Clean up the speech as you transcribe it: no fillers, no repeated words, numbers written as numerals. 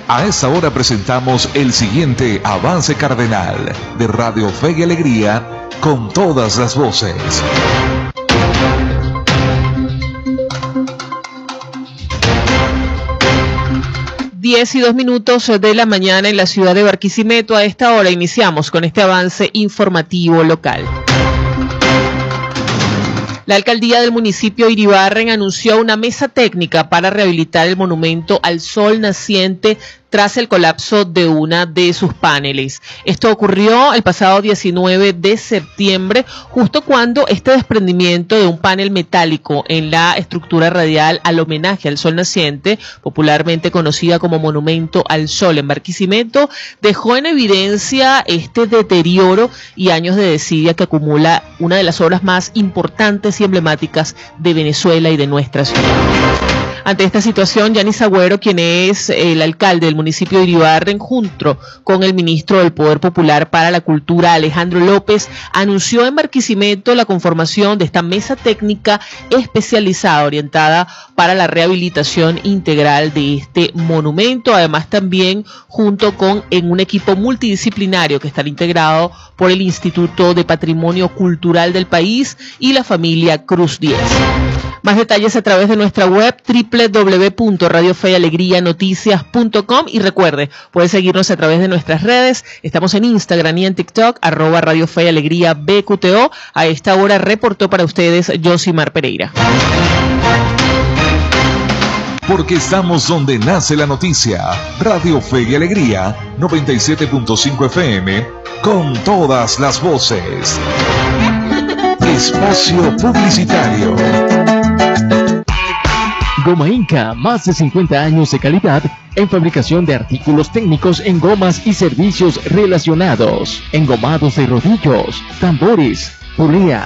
A esta hora presentamos el siguiente avance cardenal de Radio Fe y Alegría con todas las voces. Diez y 2 minutos de la mañana en la ciudad de Barquisimeto. A esta hora iniciamos con este avance informativo local. La alcaldía del municipio Iribarren anunció una mesa técnica para rehabilitar el monumento al sol naciente tras el colapso de una de sus paneles. Esto ocurrió el pasado 19 de septiembre, justo cuando este desprendimiento de un panel metálico en la estructura radial al homenaje al sol naciente, popularmente conocida como Monumento al Sol en Barquisimeto, dejó en evidencia este deterioro y años de desidia que acumula una de las obras más importantes y emblemáticas de Venezuela y de nuestra ciudad. Ante esta situación, Yanis Agüero, quien es el alcalde del municipio de Iribarren, junto con el ministro del Poder Popular para la Cultura, Alejandro López, anunció en Barquisimeto la conformación de esta mesa técnica especializada orientada para la rehabilitación integral de este monumento. Además, también junto con un equipo multidisciplinario que estará integrado por el Instituto de Patrimonio Cultural del país y la familia Cruz 10. Más detalles a través de nuestra web www.radiofeyalegrianoticias.com y recuerde, puede seguirnos a través de nuestras redes. Estamos en Instagram y en TikTok, @RadioFeYAlegriaBQTO. A esta hora reportó para ustedes Josimar Pereira. Porque estamos donde nace la noticia. Radio Fe y Alegría, 97.5 FM, con todas las voces. Espacio publicitario. Goma Inca, más de 50 años de calidad en fabricación de artículos técnicos en gomas y servicios relacionados, engomados de rodillos, tambores, polea,